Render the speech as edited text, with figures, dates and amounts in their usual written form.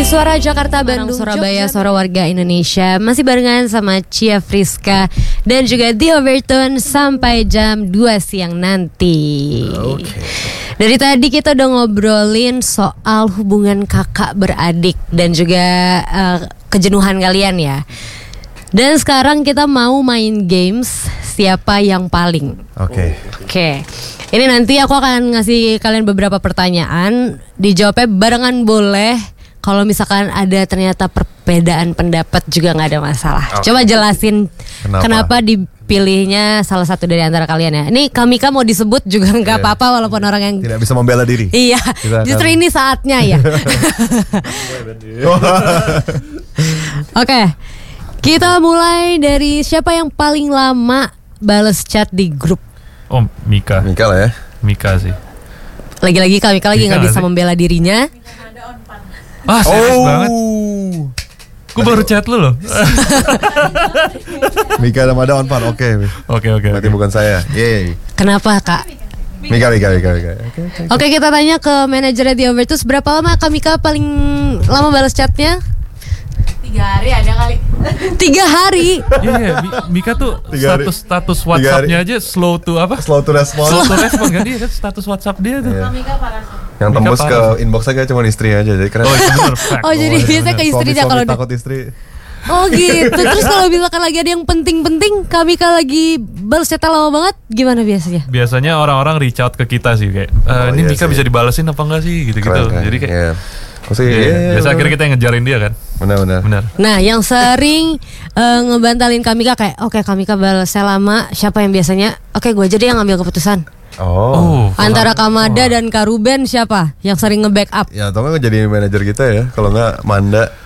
Di Suara Jakarta, Bandung, Surabaya, Suara Warga Indonesia. Masih barengan sama Cia Friska dan juga Theo Berton sampai jam 2 siang nanti. Dari tadi kita udah ngobrolin soal hubungan kakak beradik dan juga kejenuhan kalian ya. Dan sekarang kita mau main games siapa yang paling. Oke. Ini nanti aku akan ngasih kalian beberapa pertanyaan, dijawabnya barengan boleh. Kalau misalkan ada ternyata perbedaan pendapat juga nggak ada masalah. Coba jelasin kenapa dipilihnya salah satu dari antara kalian ya. Ini Kamika mau disebut juga nggak apa-apa walaupun orang yang tidak bisa membela diri. Iya, justru ini saatnya ya. Oke, kita mulai dari siapa yang paling lama balas chat di grup. Oh, Mika lah ya. Mika sih. Lagi-lagi Kamika lagi nggak bisa membela dirinya. Ah, serius banget. Gue baru chat lu loh. Mika sama ada on par. Oke. Berarti bukan saya. Yeay. Kenapa kak? Mika. Oke, kita tanya ke manajernya Theo Bertus, berapa lama Kamika paling lama balas chatnya? 3 hari ada kali. 3 hari? Iya, Mika tuh status WhatsApp-nya aja slow to respon kan dia kan status WhatsApp dia tuh. Mika parah. Yang tembus ke inbox aja cuma istri aja, jadi keren. Oh, jadi biasanya ke istrinya kalau takut istri. Oh gitu. Terus kalau misalkan lagi ada yang penting-penting, Kamika lagi balas chat lama banget, gimana biasanya? Biasanya orang-orang reach out ke kita sih kayak, ini Mika bisa dibalesin apa enggak sih gitu-gitu. Jadi kayak biasa akhirnya kita yang ngejarin dia kan. Benar. Nah, yang sering ngebantalin Kamika kayak, oke, Kamika balasnya lama, siapa yang biasanya? Oke, gue aja deh yang ngambil keputusan. Antara Kamada dan Kak Ruben siapa yang sering nge-backup? Ya, atau nggak jadi manajer kita ya, kalau nggak Manda.